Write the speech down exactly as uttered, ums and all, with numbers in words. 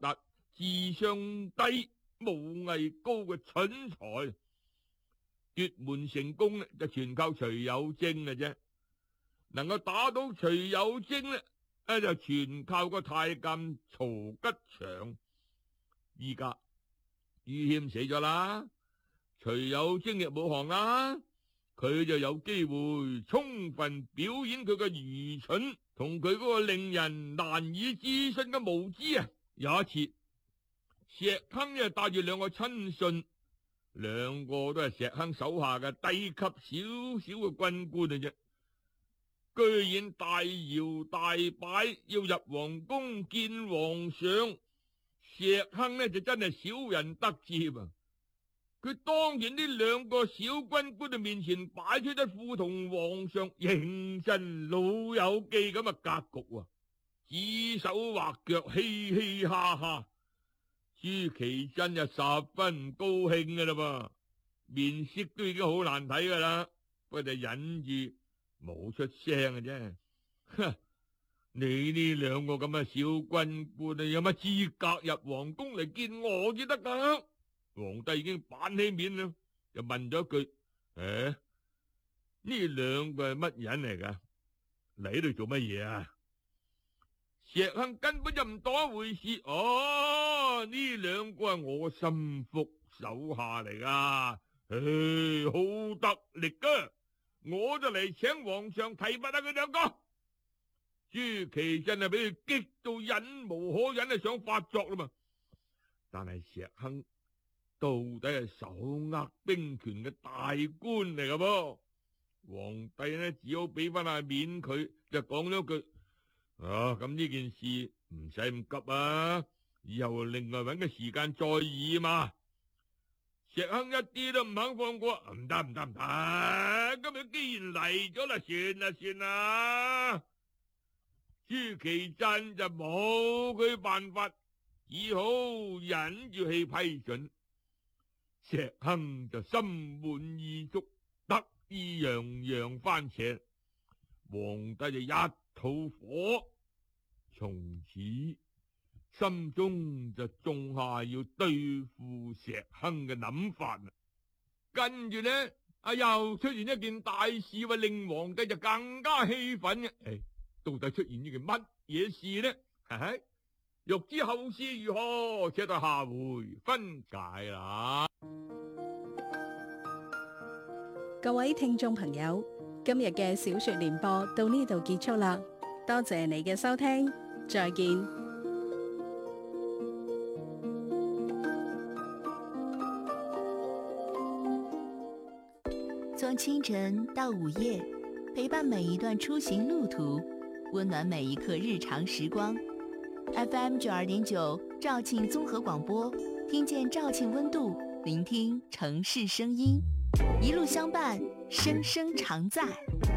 達、智商低、武藝高嘅蠢材。奪門成功咧，就全靠徐有貞嘅啫。能夠打到徐有貞咧，啊就全靠個太監曹吉祥。依家于謙死咗啦，徐有貞亦冇行啦，佢就有機會充分表演佢嘅愚蠢同佢嗰個令人難以置信嘅無知啊！有一次，石亨就帶住兩個親信，兩個都係石亨手下嘅低級少少嘅軍官嚟啫，居然大搖大擺要入皇宮見皇上。石亨呢就真係小人得志啊！佢當然呢兩個小軍官嘅面前擺出一副同皇上認真老友記咁嘅格局啊，指手畫腳，嘻嘻哈哈。朱祁鎮就十分唔高興噶啦噃，面色都已經好難睇噶啦，不過就忍住冇出聲嘅啫。哼！你呢兩個咁嘅小軍官啊，有乜資格入皇宮嚟見我至得噶？皇帝已經板起面啦，就問咗句：誒，呢兩個係乜人嚟噶？嚟喺度做乜嘢啊？石亨根本就唔當一回事。哦，呢兩個係我心腹手下嚟噶，誒，好得力噶，我就嚟請皇上提拔下佢兩個。朱祁鎮啊，俾佢激到忍無可忍啊，想發作啦嘛。但係石亨到底係手握兵權嘅大官嚟噶噃，皇帝呢只好俾翻下面佢，就講咗句：啊，咁呢件事唔使咁急啊，以後另外搵個時間再議嘛。石亨一啲都唔肯放過，唔得唔得唔得，今日既然嚟咗啦，算啦算啦。朱祁鎮就冇佢辦法，只好忍住氣批准。石亨就心滿意足，得意洋洋翻斜，皇帝就一肚火，從此心中就種下要對付石亨嘅諗法啦。跟住呢，啊又出現一件大事，話令皇帝就更加氣憤嘅。誒，到底出現呢件乜嘢事呢？嘿嘿，欲知後事如何，且待下回分解啦。 各位聽眾朋友，今日嘅小說聯播到呢度結束啦，多謝你嘅收聽，再見。 從清晨到午夜，陪伴每一段出行路途，溫暖每一刻日常時光。F M 九二點九肇慶綜合廣播，聽見肇慶溫度，聆聽城市聲音，一路相伴，聲聲常在。